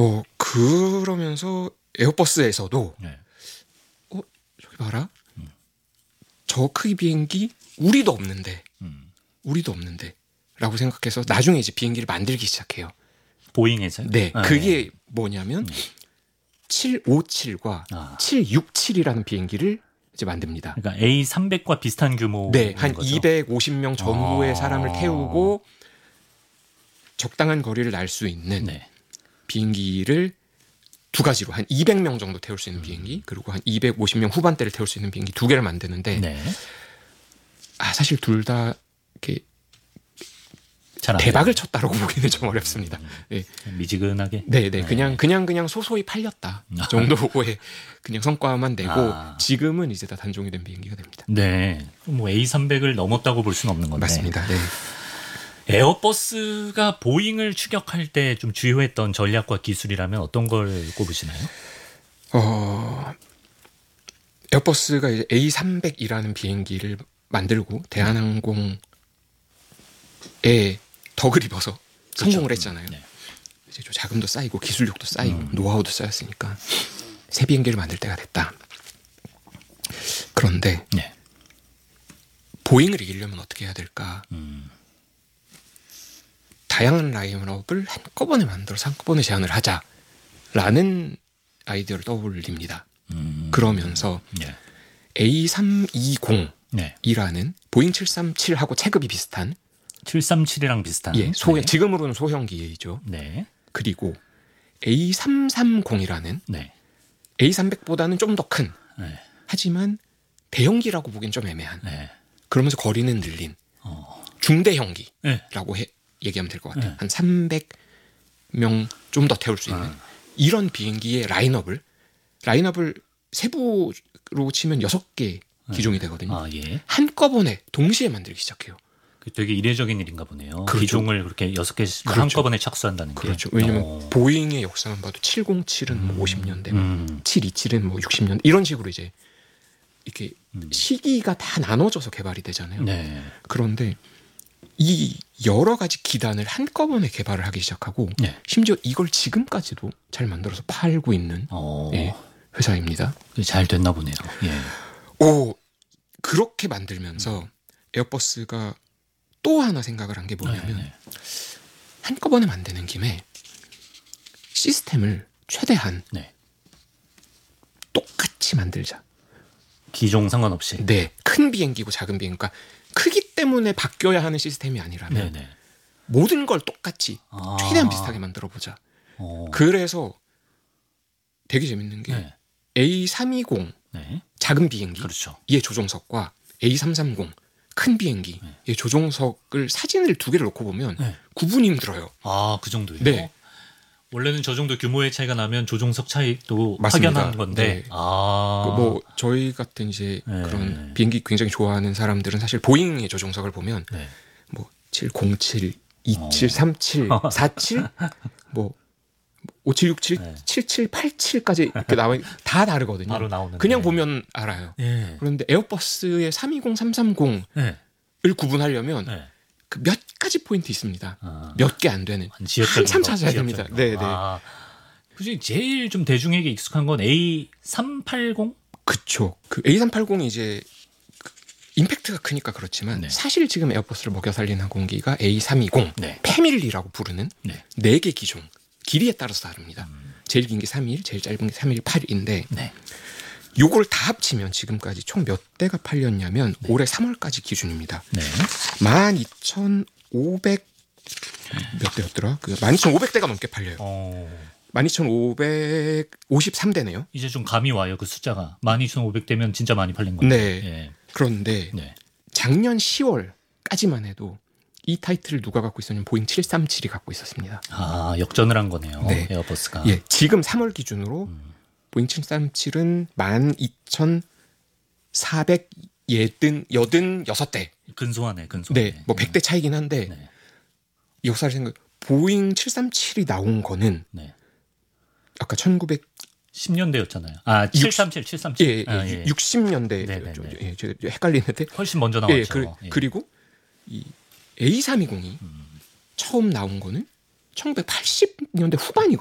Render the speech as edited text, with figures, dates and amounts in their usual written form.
그러면서 에어버스에서도 네. 저기 봐라. 저 크기 비행기 우리도 없는데 라고 생각해서 나중에 이제 비행기를 만들기 시작해요. 보잉에서요? 네. 그게 뭐냐면 757과 767이라는 비행기를 이제 만듭니다. 그러니까 A300과 비슷한 규모. 네. 한 250명 전후의 사람을 태우고 적당한 거리를 날 수 있는 비행기를 두 가지로 한 200명 정도 태울 수 있는 비행기 그리고 한 250명 후반대를 태울 수 있는 비행기 두 개를 만드는데 사실 둘 다 이렇게 대박을 쳤다라고 보기는 좀 어렵습니다. 네. 미지근하게. 네네. 그냥 소소히 팔렸다 정도의 그냥 성과만 내고 지금은 이제 다 단종이 된 비행기가 됩니다. 네. 뭐 A300을 넘었다고 볼 수는 없는 건데. 맞습니다. 네. 에어버스가 보잉을 추격할 때 좀 주요했던 전략과 기술이라면 어떤 걸 꼽으시나요? 에어버스가 이제 A300이라는 비행기를 만들고 대한항공에 덕을 입어서 성공을 했잖아요. 네. 이제 좀 자금도 쌓이고 기술력도 쌓이고 노하우도 쌓였으니까 새 비행기를 만들 때가 됐다. 그런데 보잉을 이기려면 어떻게 해야 될까? 다양한 라인업을 한꺼번에 만들어서 한꺼번에 제안을 하자라는 아이디어를 떠올립니다. 그러면서 A320이라는 보잉 737하고 체급이 비슷한 737이랑 비슷한 지금으로는 소형기이죠. 네. 그리고 A330이라는 A300보다는 좀 더 큰 하지만 대형기라고 보기엔 좀 애매한 그러면서 거리는 늘린 중대형기라고 얘기하면 될 것 같아요. 한 300명 좀 더 태울 수 있는 이런 비행기의 라인업을 세부로 치면 6개 기종이 되거든요. 한꺼번에 동시에 만들기 시작해요. 되게 이례적인 일인가 보네요. 그렇죠. 기종을 그렇게 6개씩 한꺼번에 착수한다는 게. 그렇죠. 왜냐하면 보잉의 역사만 봐도 707은 뭐 50년대, 727은 뭐 60년대 이런 식으로 이제 이렇게 시기가 다 나눠져서 개발이 되잖아요. 그런데 이 여러 가지 기단을 한꺼번에 개발을 하기 시작하고 심지어 이걸 지금까지도 잘 만들어서 팔고 있는 회사입니다. 잘 됐나 보네요. 그렇게 만들면서 에어버스가 또 하나 생각을 한 게 뭐냐면 한꺼번에 만드는 김에 시스템을 최대한 똑같이 만들자. 기종 상관없이. 네. 큰 비행기고 작은 비행기. 그러니까 크기 때문에 바뀌어야 하는 시스템이 아니라면 모든 걸 똑같이 최대한 비슷하게 만들어보자. 그래서 되게 재밌는 게 A320 작은 비행기의 조종석과 A330 큰 비행기의 조종석을 사진을 두 개를 놓고 보면 구분이 힘들어요. 그 정도예요? 네. 원래는 저 정도 규모의 차이가 나면 조종석 차이도 확연한 건데. 뭐 저희 같은 이제 그런 비행기 굉장히 좋아하는 사람들은 사실 보잉의 조종석을 보면 뭐 707, 27, 37, 47, 뭐 5767, 7787까지 이렇게 다 다르거든요. 바로 나오는데. 그냥 보면 알아요. 그런데 에어버스의 320, 330을 구분하려면 그 몇 가지 포인트 있습니다. 몇 개 안 되는. 한참 찾아야 됩니다. 네. 굳이 제일 좀 대중에게 익숙한 건 A380? 그쵸. 그 A380이 이제 임팩트가 크니까 그렇지만 사실 지금 에어버스를 먹여 살리는 항공기가 A320, 패밀리라고 부르는 4개 기종. 길이에 따라서 다릅니다. 제일 긴 게 3일, 제일 짧은 게 3일 8인데 요걸 다 합치면 지금까지 총 몇 대가 팔렸냐면 올해 3월까지 기준입니다. 12,500 몇 대였더라? 12,500대가 넘게 팔려요. 12,553대네요. 이제 좀 감이 와요. 그 숫자가. 12,500대면 진짜 많이 팔린 건데. 그런데 작년 10월까지만 해도 이 타이틀을 누가 갖고 있었냐면 보잉 737이 갖고 있었습니다. 역전을 한 거네요. 에어버스가. 지금 3월 기준으로 보잉 737은 12,486대. 근소하네. 뭐 100대 차이긴 한데 역사를 보잉 737이 나온 거는 아까 10년대였잖아요. 737. 60년대. 제가 헷갈리는데 훨씬 먼저 나왔죠. 그리고 이 A320이 처음 나온 거는 1980년대